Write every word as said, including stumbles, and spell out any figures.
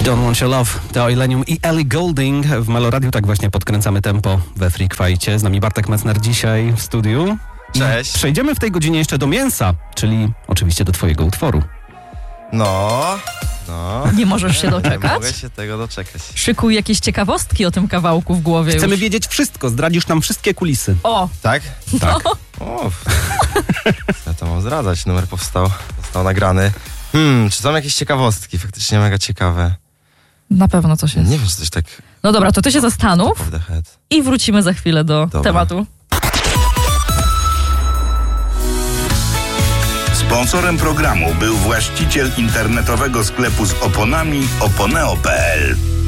Don't Want Your Love, to Illenium i Ellie Goulding. W Meloradiu tak właśnie podkręcamy tempo we Freak Fajcie. Z nami Bartek Messner dzisiaj w studiu. Cześć. I przejdziemy w tej godzinie jeszcze do mięsa, czyli oczywiście do twojego utworu. No, no. Nie możesz się doczekać? Nie mogę się tego doczekać. Szykuj jakieś ciekawostki o tym kawałku w głowie. Chcemy już. wiedzieć wszystko, zdradzisz nam wszystkie kulisy. O! Tak? Tak. O, ja to mam zdradzać, numer powstał, został nagrany. Hmm, czy są jakieś ciekawostki? Faktycznie mega ciekawe. Na pewno coś jest. Nie wiem, czy coś tak No dobra, to ty się zastanów top of the head. i wrócimy za chwilę do Dobra. tematu. Sponsorem programu był właściciel internetowego sklepu z oponami oponeo kropka pe el.